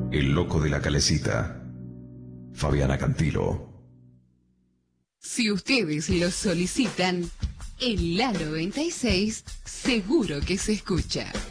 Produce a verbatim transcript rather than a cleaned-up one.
El loco de la Calecita, Fabiana Cantilo. Si ustedes lo solicitan, en la noventa y seis seguro que se escucha.